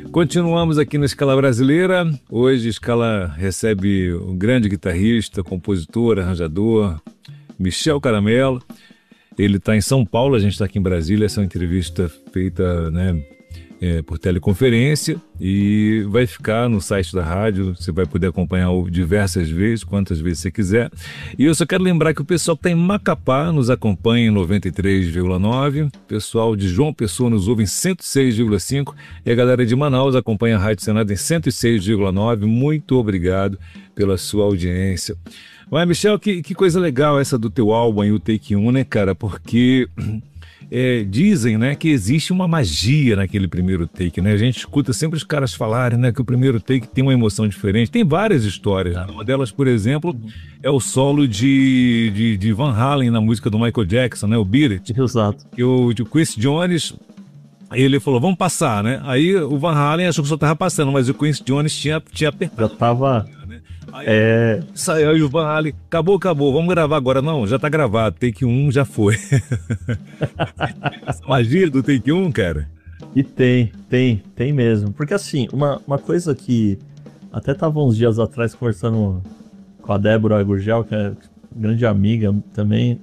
Continuamos aqui na Escala Brasileira. Hoje a Escala recebe um grande guitarrista, compositor, arranjador, Michel Caramelo. Ele está em São Paulo, a gente está aqui em Brasília. Essa é uma entrevista feita, por teleconferência e vai ficar no site da rádio. Você vai poder acompanhar diversas vezes, quantas vezes você quiser. E eu só quero lembrar que o pessoal que está em Macapá nos acompanha em 93,9, o pessoal de João Pessoa nos ouve em 106,5 e a galera de Manaus acompanha a Rádio Senado em 106,9. Muito obrigado pela sua audiência. Mas, Michel, que coisa legal essa do teu álbum aí, o Take 1, né, cara? Porque dizem, né, que existe uma magia naquele primeiro take, né? A gente escuta sempre os caras falarem, né, que o primeiro take tem uma emoção diferente. Tem várias histórias. Né? Uma delas, por exemplo, é o solo de Van Halen na música do Michael Jackson, né? O Beat It. Exato. Que o Quincy Jones, ele falou, vamos passar, né? Aí o Van Halen achou que só tava passando, mas o Quincy Jones tinha apertado. Já tava... Saiu aí o Van Halen, acabou, vamos gravar agora. Não, já tá gravado, take 1 já foi. Essa magia do take 1, cara. E tem mesmo. Porque assim, uma coisa que até tava uns dias atrás conversando com a Débora Gurgel, que é grande amiga também,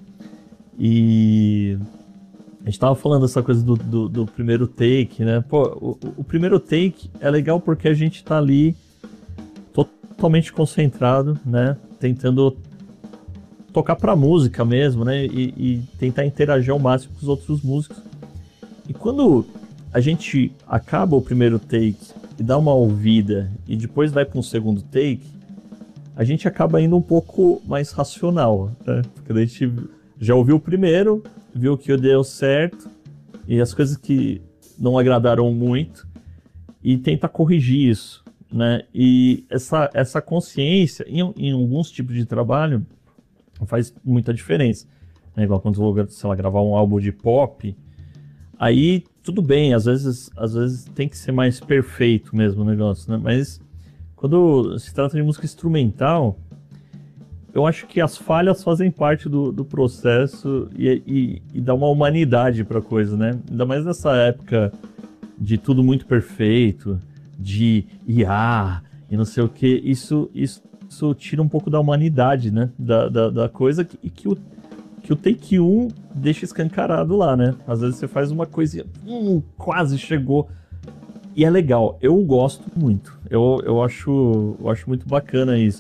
e a gente tava falando dessa coisa do primeiro take, né? Pô, o primeiro take é legal porque a gente tá ali totalmente concentrado, né, tentando tocar pra música mesmo, né, e tentar interagir ao máximo com os outros músicos. E quando a gente acaba o primeiro take e dá uma ouvida e depois vai para um segundo take, a gente acaba indo um pouco mais racional, né, porque a gente já ouviu o primeiro, viu que deu certo e as coisas que não agradaram muito e tenta corrigir isso. Né? E essa consciência em alguns tipos de trabalho faz muita diferença, né? Igual quando eu vou, sei lá, gravar um álbum de pop, aí tudo bem, às vezes tem que ser mais perfeito mesmo o negócio, né? Mas quando se trata de música instrumental, eu acho que as falhas fazem parte do processo e dá uma humanidade pra coisa, né? Ainda mais nessa época de tudo muito perfeito, de IA e não sei o que, isso tira um pouco da humanidade, né, da coisa, e que o take 1 deixa escancarado lá, né, às vezes você faz uma coisinha, quase chegou, e é legal, eu gosto muito, eu acho muito bacana isso,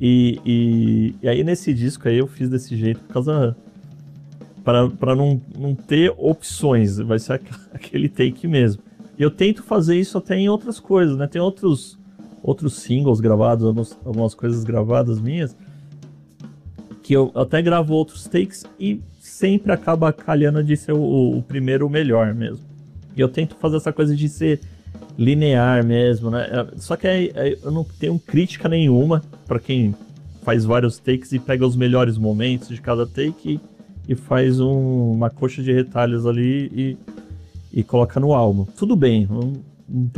e aí nesse disco aí eu fiz desse jeito, por causa, para não ter opções, vai ser aquele take mesmo. E eu tento fazer isso até em outras coisas, né? Tem outros singles gravados, algumas coisas gravadas minhas, que eu até gravo outros takes e sempre acaba calhando de ser o primeiro o melhor mesmo. E eu tento fazer essa coisa de ser linear mesmo, né? Só que eu não tenho crítica nenhuma para quem faz vários takes e pega os melhores momentos de cada take e faz uma coxa de retalhos ali e coloca no álbum. Tudo bem, não tem